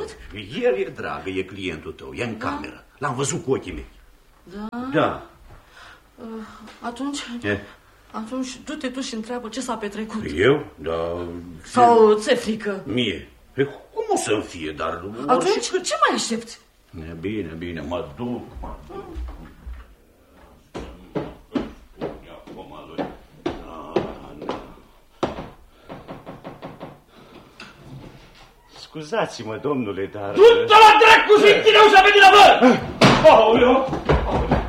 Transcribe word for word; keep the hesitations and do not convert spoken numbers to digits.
văzut? El e dragă, e clientul tău, e în da. cameră. L-am văzut cu ochii mei. Da? Da. Uh, atunci... E? Atunci du-te tu și întreabă ce s-a petrecut. Eu? Da... Sau ți-e frică? Mie? Pe cum o să-mi fie, dar... Atunci orice... ce mai aștepți? Bine, bine, mă duc, mă duc. Scuzați-mă, domnule, dar... Du-te la dracu, Zintineu, să veni la bă! Aoleu! Aoleu!